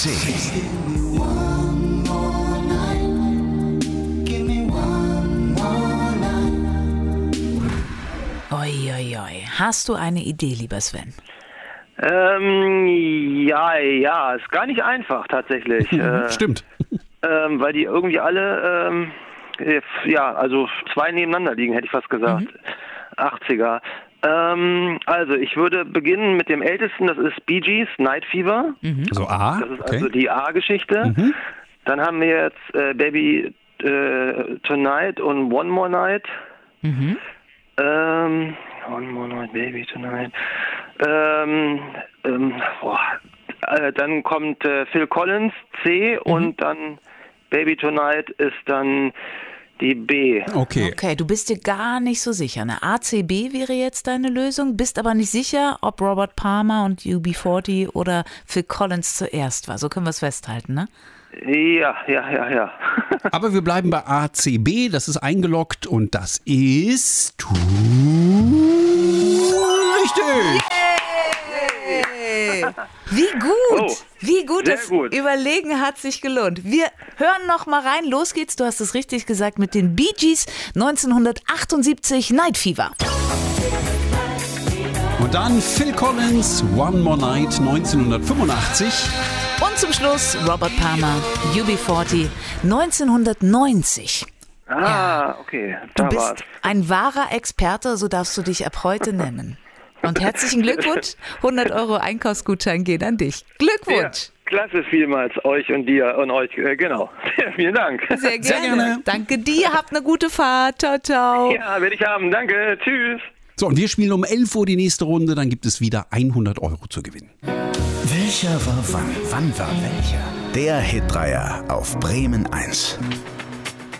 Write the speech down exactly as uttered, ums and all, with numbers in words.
Oi, oi, oi. Hast du eine Idee, lieber Sven? Ähm, ja, ja, ist gar nicht einfach tatsächlich. äh, Stimmt. Ähm, weil die irgendwie alle, ähm, ja, also zwei nebeneinander liegen, hätte ich fast gesagt. Mhm. achtziger. Ähm, also ich würde beginnen mit dem ältesten, das ist Bee Gees, Night Fever. Mhm. Also A. Das ist okay. also die A-Geschichte. Mhm. Dann haben wir jetzt äh, Baby äh, Tonight und One More Night. Mhm. Ähm, One More Night, Baby Tonight. Ähm, ähm, boah. Äh, dann kommt äh, Phil Collins, C, mhm. und dann Baby Tonight ist dann die B. Okay. Okay, du bist dir gar nicht so sicher. Eine A C B wäre jetzt deine Lösung, bist aber nicht sicher, ob Robert Palmer und U B vierzig oder Phil Collins zuerst war. So können wir es festhalten, ne? Ja, ja, ja, ja. Aber wir bleiben bei A C B, das ist eingeloggt und das ist richtig. Yay! Wie gut, oh, wie gut, das gut. Überlegen hat sich gelohnt. Wir hören noch mal rein, los geht's, du hast es richtig gesagt, mit den Bee Gees, neunzehnhundertachtundsiebzig, Night Fever. Und dann Phil Collins, One More Night, neunzehnhundertfünfundachtzig. Und zum Schluss Robert Palmer, U B vierzig, neunzehnhundertneunzig. Ah, ja. okay, Du da bist war's. ein wahrer Experte, so darfst du dich ab heute nennen. Und herzlichen Glückwunsch, hundert Euro Einkaufsgutschein gehen an dich. Glückwunsch. Ja, klasse, vielmals euch und dir und euch, äh, genau. Vielen Dank. Sehr gerne. Sehr gerne. Danke dir, habt eine gute Fahrt. Ciao, ciao. Ja, werde ich haben. Danke, tschüss. So, und wir spielen um elf Uhr die nächste Runde, dann gibt es wieder hundert Euro zu gewinnen. Welcher war wann? Wann war welcher? Der Hitdreier auf Bremen eins.